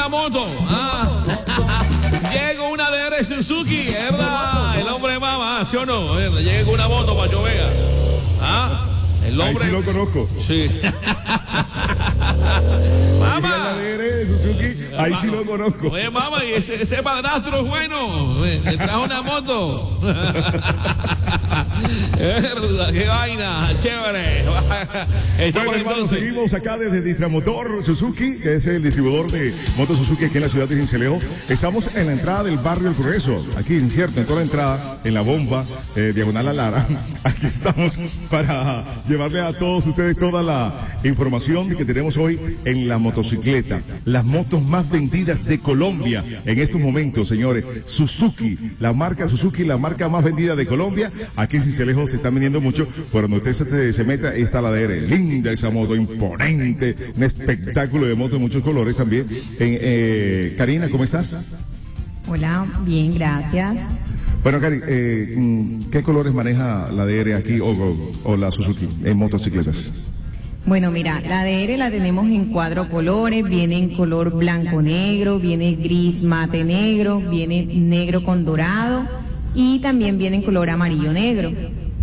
una moto. Llega una DR Suzuki, ¿verdad? El hombre mama, ¿sí o no? Llega una moto para Vega. El hombre. Ahí sí lo conozco. Sí. Mamá. La DR Suzuki, ahí sí lo conozco. Oye, mamá, y ese padrastro es bueno. Le trajo una moto. Qué vaina, chévere. Bueno, hermanos, seguimos acá desde Distramotor Suzuki, que es el distribuidor de motos Suzuki aquí en la ciudad de Sincelejo. Estamos en la entrada del barrio El Progreso, aquí, cierto, en toda la entrada, en la bomba, diagonal a Lara. Aquí estamos para llevarle a todos ustedes toda la información que tenemos hoy en la motocicleta. Las motos más vendidas de Colombia en estos momentos, señores. Suzuki, la marca Suzuki, la marca más vendida de Colombia. Aquí en Sincelejo se están vendiendo mucho. Por donde usted se meta, ahí está la DR. Linda esa moto, imponente. Un espectáculo de motos de muchos colores también. Karina, ¿cómo estás? Hola, bien, gracias. Bueno, Cari, ¿qué colores maneja la DR aquí o la Suzuki en motocicletas? Bueno, mira, la DR la tenemos en 4 colores, viene en color blanco-negro, viene gris mate negro, viene negro con dorado y también viene en color amarillo-negro.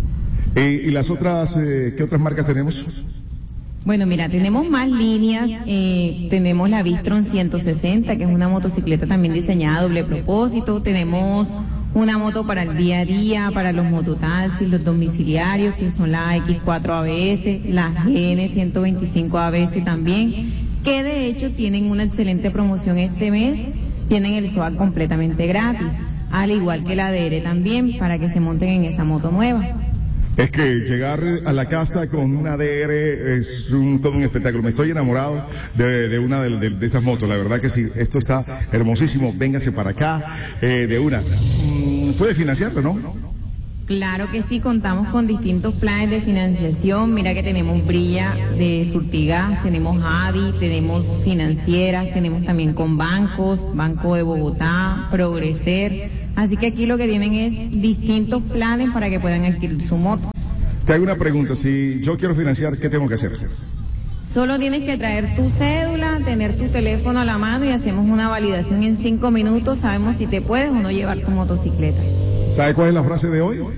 ¿Y las otras, qué otras marcas tenemos? Bueno, mira, tenemos más líneas, tenemos la Victron 160, que es una motocicleta también diseñada a doble propósito, tenemos una moto para el día a día, para los mototaxis, los domiciliarios, que son la X4 ABS, la GN 125 ABS también, que de hecho tienen una excelente promoción este mes, tienen el SOAT completamente gratis, al igual que la DR también, para que se monten en esa moto nueva. Es que llegar a la casa con una DR es todo un espectáculo. Me estoy enamorado de una de esas motos. La verdad que sí, esto está hermosísimo. Véngase para acá, de una. ¿Puede financiarlo, no? Claro que sí, contamos con distintos planes de financiación. Mira que tenemos Brilla de Surtigas, tenemos ADI, tenemos financieras, tenemos también con bancos, Banco de Bogotá, Progreser. Así que aquí lo que tienen es distintos planes para que puedan adquirir su moto. Te hago una pregunta, si yo quiero financiar, ¿qué tengo que hacer? Solo tienes que traer tu cédula, tener tu teléfono a la mano y hacemos una validación en 5 minutos. Sabemos si te puedes o no llevar tu motocicleta. ¿Sabes cuál es la frase de hoy?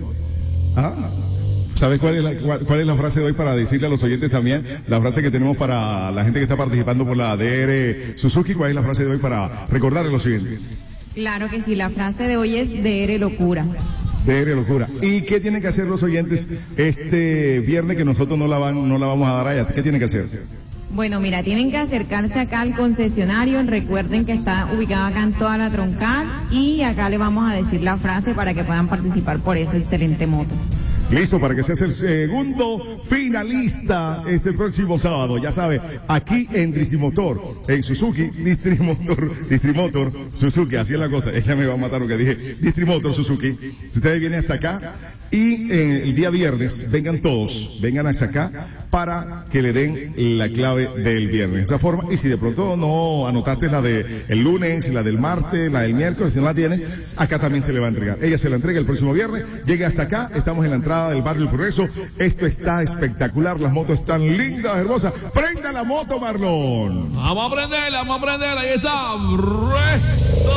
¿Sabes cuál es la frase de hoy para decirle a los oyentes también? La frase que tenemos para la gente que está participando por la DR Suzuki. ¿Cuál es la frase de hoy para recordarle a los oyentes? Claro que sí, la frase de hoy es DR Locura. DR Locura. ¿Y qué tienen que hacer los oyentes este viernes que nosotros no la vamos a dar allá? ¿Qué tienen que hacer? Bueno, mira, tienen que acercarse acá al concesionario. Recuerden que está ubicado acá en toda la troncal y acá le vamos a decir la frase para que puedan participar por esa excelente moto. Listo, para que seas el segundo finalista este próximo sábado, ya sabe, aquí en Distrimotor, en Suzuki, Distrimotor, Suzuki, así es la cosa, ella me va a matar lo que dije, Distrimotor, Suzuki, si ustedes vienen hasta acá, y el día viernes, vengan todos, vengan hasta acá, para que le den la clave del viernes, de esa forma, y si de pronto no anotaste la de el lunes, la del martes, la del miércoles, si no la tienes, acá también se le va a entregar, ella se la entrega el próximo viernes, llegue hasta acá, estamos en la entrada del barrio El Progreso. Esto está espectacular, las motos están lindas, hermosas. ¡Prenda la moto, Marlon! Vamos a prenderla, ahí está. ¡Resto!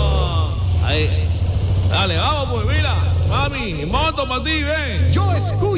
Ahí. Dale, vamos pues, mira. Mami, moto para ti, ven. Yo escucho.